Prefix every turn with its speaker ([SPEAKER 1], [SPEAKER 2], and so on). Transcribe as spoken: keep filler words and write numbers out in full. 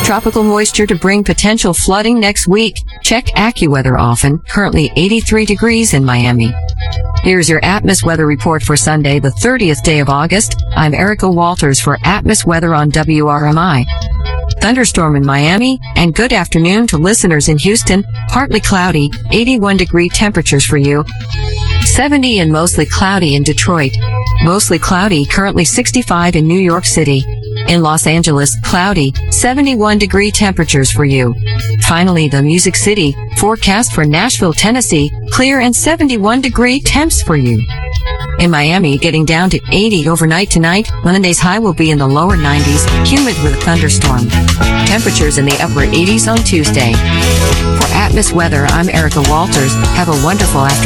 [SPEAKER 1] Tropical moisture to bring potential flooding next week. Check AccuWeather often. Currently eighty-three degrees in Miami. Here's your Atmos weather report for Sunday, the thirtieth day of August. I'm Erica Walters for Atmos Weather on W R M I. Thunderstorm in Miami, and good afternoon to listeners in Houston. Partly cloudy, eighty-one degree temperatures for you. seventy and mostly cloudy in Detroit. Mostly cloudy, currently sixty-five in New York City. In Los Angeles, cloudy, seventy-one degree temperatures for you. Finally, the Music City, forecast for Nashville, Tennessee, clear and seventy-one degree temps for you. In Miami, getting down to eighty overnight tonight. Monday's high will be in the lower nineties, humid with a thunderstorm. Temperatures in the upper eighties on Tuesday. For Atmos Weather, I'm Erica Walters. Have a wonderful afternoon.